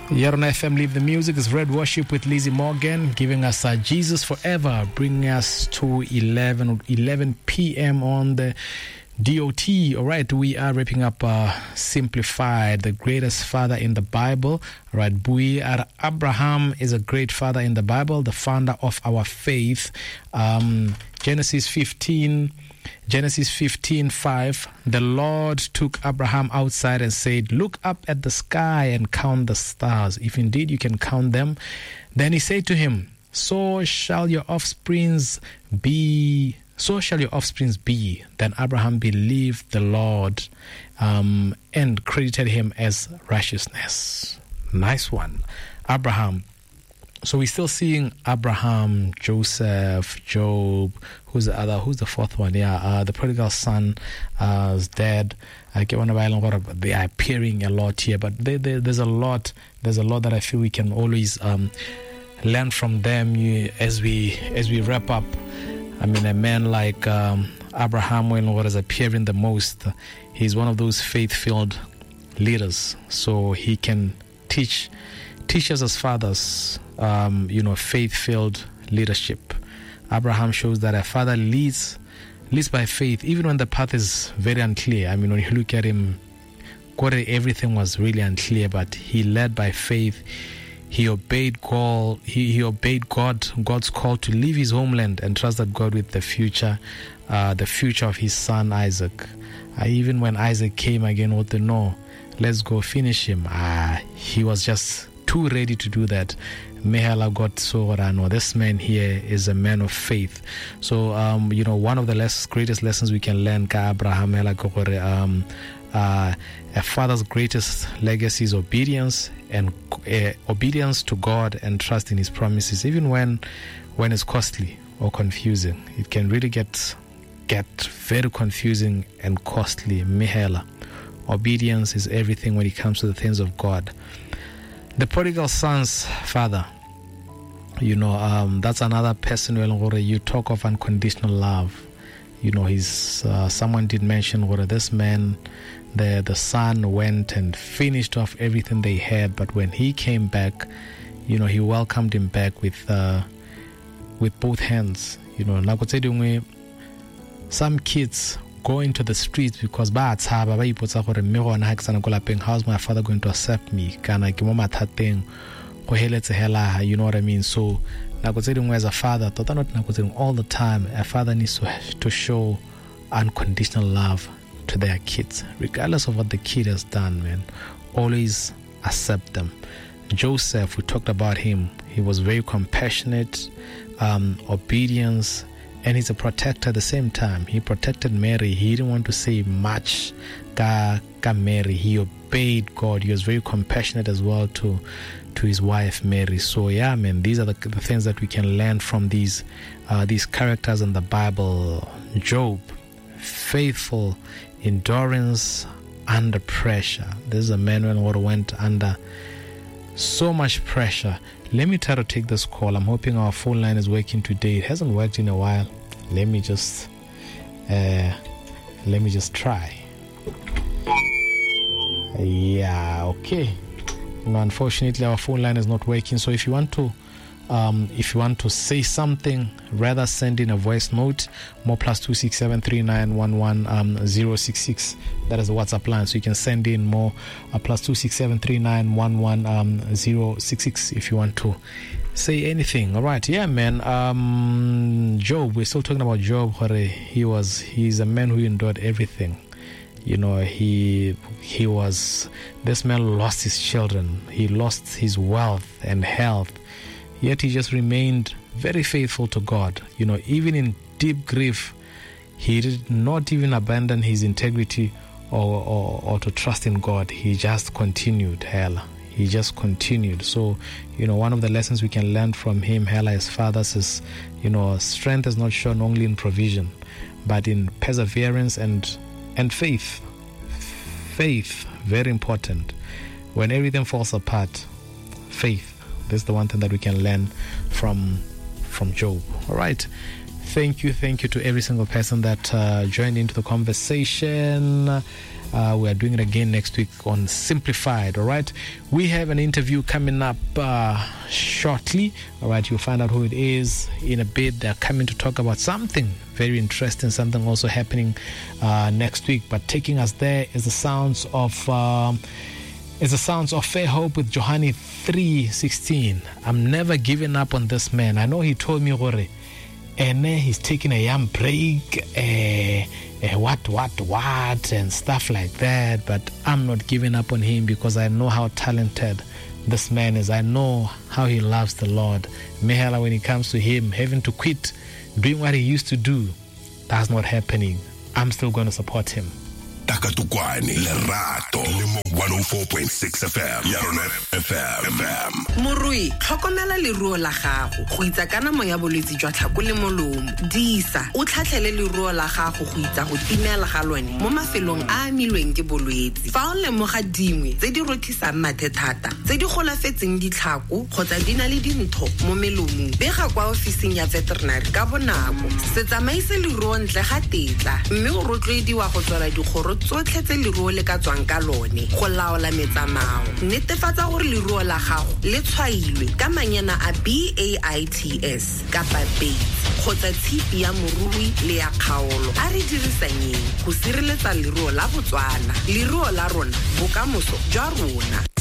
Here on FM Leave the Music is Red Worship with Lizzie Morgan, giving us Jesus Forever, bringing us to 11 p.m. on the DOT. All right, we are wrapping up Simplified, the greatest father in the Bible. All right, Abraham is a great father in the Bible, the founder of our faith. Genesis 15:5, the Lord took Abraham outside and said, "Look up at the sky and count the stars, if indeed you can count them." Then he said to him, so shall your offsprings be. Then Abraham believed the Lord and credited him as righteousness. Nice one. Abraham. So we're still seeing Abraham, Joseph, Job. Who's the fourth one? Yeah, the prodigal son is dead. They are appearing a lot here, but there's a lot that I feel we can always learn from them as we wrap up. I mean, a man like Abraham, when what is appearing the most, he's one of those faith-filled leaders. So he can teach us as fathers, faith-filled leadership. Abraham shows that a father leads by faith, even when the path is very unclear. I mean, when you look at him, everything was really unclear, but he led by faith. He obeyed God. He obeyed God's call to leave his homeland and trusted God with the future of his son Isaac. Even when Isaac came again with the no, let's go finish him. He was just too ready to do that. Mehala got so this man here is a man of faith. So one of the greatest lessons we can learn ka Abraham a father's greatest legacy is obedience and obedience to God and trust in his promises, even when it's costly or confusing. It can really get very confusing and costly. Mihela. Obedience is everything when it comes to the things of God. The prodigal son's father, that's another person. You talk of unconditional love. Someone did mention this man, the son went and finished off everything they had, but when he came back, he welcomed him back with both hands. Some kids go into the streets because how's my father going to accept me? You know what I mean? So as a father, all the time, a father needs to show unconditional love to their kids, regardless of what the kid has done, man. Always accept them. Joseph, we talked about him. He was very compassionate, obedience, and he's a protector at the same time. He protected Mary. He didn't want to say much ka Mary. He obeyed God. He was very compassionate as well to his wife Mary. So yeah, man, these are the things that we can learn from these characters in the Bible. Job, faithful, endurance under pressure. This is a man who went under so much pressure. Let me try to take this call. I'm hoping our phone line is working today. It hasn't worked in a while. Let me just try. Yeah, okay. Unfortunately, our phone line is not working. So if you want to say something, rather send in a voice note. More +2673911 That is the WhatsApp line. So you can send in more +2673911 if you want to say anything. All right, yeah, man. Job. We're still talking about Job. He's a man who endured everything. This man lost his children. He lost his wealth and health. Yet he just remained very faithful to God. Even in deep grief, he did not even abandon his integrity or to trust in God. He just continued. He just continued. So, one of the lessons we can learn from him, as fathers, is, strength is not shown only in provision, but in perseverance and faith. Faith, very important. When everything falls apart, faith. This is the one thing that we can learn from Job. All right. Thank you to every single person that joined into the conversation. We are doing it again next week on Simplified. All right, we have an interview coming up shortly. All right, you'll find out who it is in a bit. They're coming to talk about something very interesting, something also happening next week. But taking us there is the sounds of Fair Hope with Johani 3:16. I'm never giving up on this man. I know he told me gore and he's taking a young break, what and stuff like that, but I'm not giving up on him because I know how talented this man is. I know how he loves the Lord. Mehela, when it comes to him having to quit doing what he used to do, that's not happening. I'm still going to support him. Takatukwani Lerato 104.6 FM Yarona FM. Morui, tlhokomela leruo la gago go itsa kana mo ya bolwetse jwa tlhako le molomo. Disa o tlhatlhele leruo la gago go itsa go timela ga lone mo mafelong a amilweng ke bolwetse. Fa o lemoga dingwe tse di rothisang mathe thata, tse di golafetseng ditlhako kgotsa di na le dintho mo melomong, bega kwa ofising ya veterinary ka bonako. Se tsamaise leruo ntle ga tetla, mme o rotloediwa go tswela dikgoro tsotlhe tse leruo le ka tswang ka lone go laola metsamao. Netefatsa gore leruo la gago le tshwailwe ka manyana a BAITS kapa BAITS kgotsa tshipi ya morui le ya kgaolo. A re dirisanyeng go sireletsa leruo la Botswana, leruo la rona, bokamoso jwa rona.